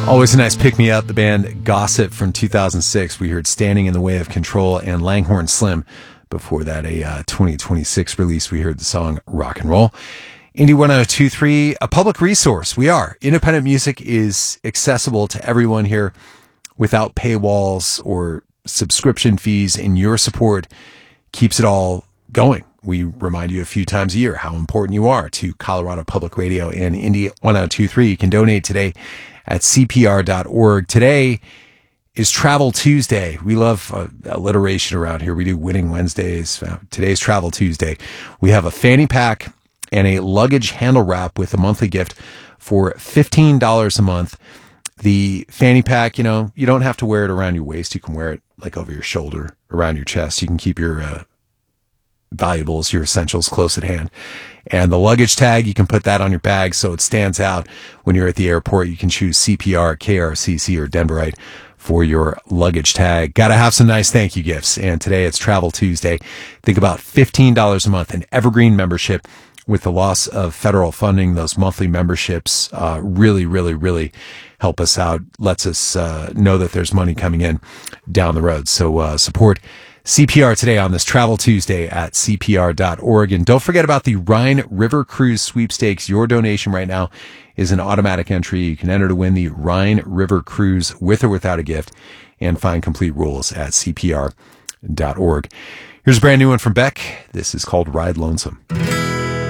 Always a nice pick-me-up. The band Gossip from 2006. We heard Standing in the Way of Control and Langhorne Slim. Before that, a 2026 release, we heard the song Rock and Roll. Indie 102.3, a public resource. We are. Independent music is accessible to everyone here without paywalls or subscription fees, and your support keeps it all going. We remind you a few times a year how important you are to Colorado Public Radio and Indie 102.3. You can donate today at CPR.org. Today is Travel Tuesday. We love alliteration around here. We do Winning Wednesdays. Today's Travel Tuesday. We have a fanny pack and a luggage handle wrap with a monthly gift for $15 a month. The fanny pack, you don't have to wear it around your waist. You can wear it like over your shoulder, around your chest. You can keep your valuables, your essentials close at hand. And the luggage tag, you can put that on your bag so it stands out when you're at the airport. You can choose CPR, KRCC, or Denverite for your luggage tag. Got to have some nice thank you gifts. And today it's Travel Tuesday. Think about $15 a month, an evergreen membership. With the loss of federal funding, those monthly memberships really help us out, lets us know that there's money coming in down the road. So support CPR today on this Travel Tuesday at CPR.org. And don't forget about the Rhine River Cruise Sweepstakes. Your donation right now is an automatic entry. You can enter to win the Rhine River Cruise with or without a gift, and find complete rules at CPR.org. Here's a brand new one from Beck. This is called Ride Lonesome.